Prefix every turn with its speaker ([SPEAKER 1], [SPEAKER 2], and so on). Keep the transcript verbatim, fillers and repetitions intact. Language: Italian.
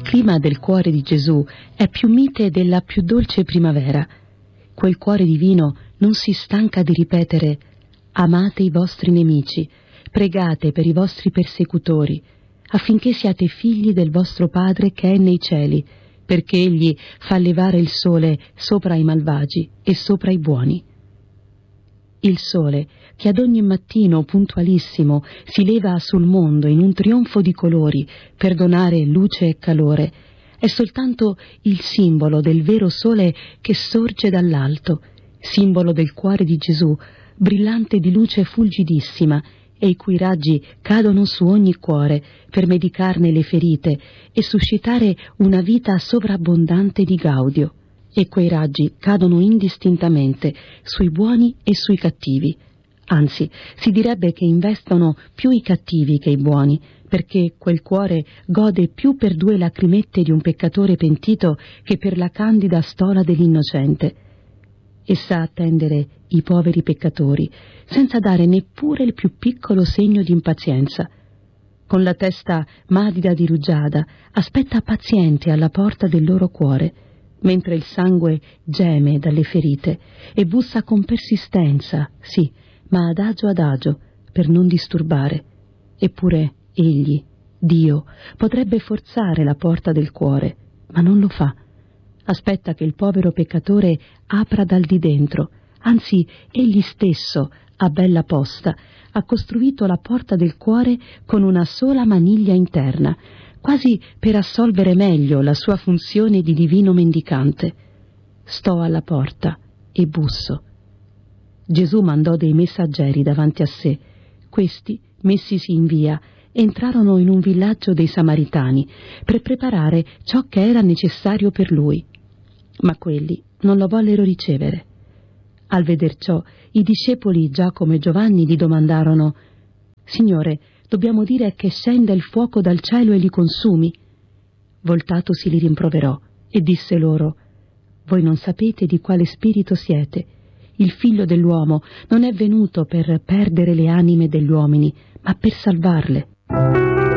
[SPEAKER 1] clima del cuore di Gesù è più mite della più dolce primavera. Quel cuore divino non si stanca di ripetere: amate i vostri nemici, pregate per i vostri persecutori, affinché siate figli del vostro Padre che è nei cieli, perché Egli fa levare il sole sopra i malvagi e sopra i buoni. Il sole, che ad ogni mattino puntualissimo si leva sul mondo in un trionfo di colori per donare luce e calore, è soltanto il simbolo del vero sole che sorge dall'alto, simbolo del cuore di Gesù, brillante di luce fulgidissima, e i cui raggi cadono su ogni cuore per medicarne le ferite e suscitare una vita sovrabbondante di gaudio. E quei raggi cadono indistintamente sui buoni e sui cattivi. Anzi, si direbbe che investono più i cattivi che i buoni, perché quel cuore gode più per due lacrimette di un peccatore pentito che per la candida stola dell'innocente. E sa attendere i poveri peccatori, senza dare neppure il più piccolo segno di impazienza. Con la testa madida di rugiada, aspetta paziente alla porta del loro cuore, mentre il sangue geme dalle ferite e bussa con persistenza, sì, ma adagio adagio, per non disturbare. Eppure egli, Dio, potrebbe forzare la porta del cuore, ma non lo fa. Aspetta che il povero peccatore apra dal di dentro, anzi egli stesso, a bella posta, ha costruito la porta del cuore con una sola maniglia interna, quasi per assolvere meglio la sua funzione di divino mendicante. Sto alla porta e busso. Gesù mandò dei messaggeri davanti a sé. Questi, messisi in via, entrarono in un villaggio dei Samaritani per preparare ciò che era necessario per lui. Ma quelli non lo vollero ricevere. Al veder ciò, i discepoli Giacomo e Giovanni gli domandarono: «Signore, dobbiamo dire che scenda il fuoco dal cielo e li consumi?» Voltatosi li rimproverò e disse loro: «Voi non sapete di quale spirito siete. Il Figlio dell'uomo non è venuto per perdere le anime degli uomini, ma per salvarle».